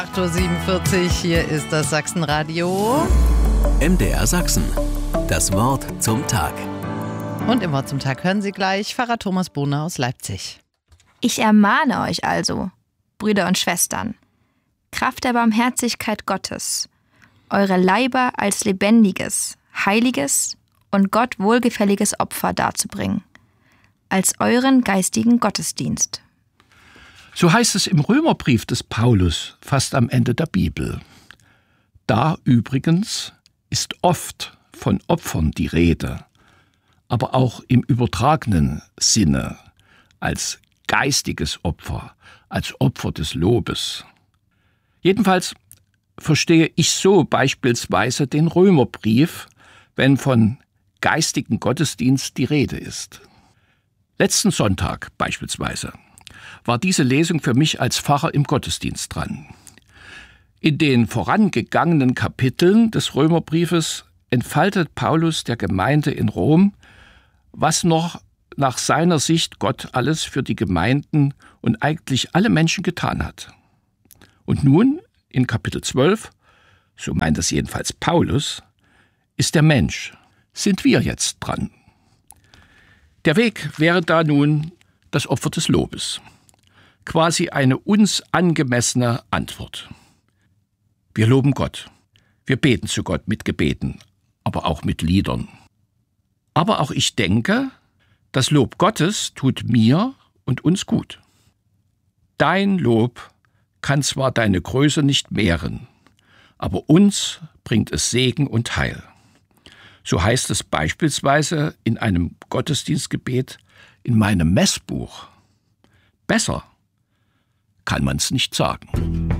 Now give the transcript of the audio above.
8:47 Uhr, hier ist das Sachsenradio. MDR Sachsen. Das Wort zum Tag. Und im Wort zum Tag hören Sie gleich Pfarrer Thomas Bohner aus Leipzig. Ich ermahne euch also, Brüder und Schwestern, Kraft der Barmherzigkeit Gottes, eure Leiber als lebendiges, heiliges und Gott wohlgefälliges Opfer darzubringen, als euren geistigen Gottesdienst. So heißt es im Römerbrief des Paulus, fast am Ende der Bibel. Da übrigens ist oft von Opfern die Rede, aber auch im übertragenen Sinne, als geistiges Opfer, als Opfer des Lobes. Jedenfalls verstehe ich so beispielsweise den Römerbrief, wenn von geistigen Gottesdienst die Rede ist. Letzten Sonntag beispielsweise war diese Lesung für mich als Pfarrer im Gottesdienst dran. In den vorangegangenen Kapiteln des Römerbriefes entfaltet Paulus der Gemeinde in Rom, was noch nach seiner Sicht Gott alles für die Gemeinden und eigentlich alle Menschen getan hat. Und nun, in Kapitel 12, so meint es jedenfalls Paulus, ist der Mensch, sind wir jetzt dran. Der Weg wäre da nun das Opfer des Lobes. Quasi eine uns angemessene Antwort. Wir loben Gott. Wir beten zu Gott mit Gebeten, aber auch mit Liedern. Aber auch ich denke, das Lob Gottes tut mir und uns gut. Dein Lob kann zwar deine Größe nicht mehren, aber uns bringt es Segen und Heil. So heißt es beispielsweise in einem Gottesdienstgebet in meinem Messbuch. Besser kann man's nicht sagen.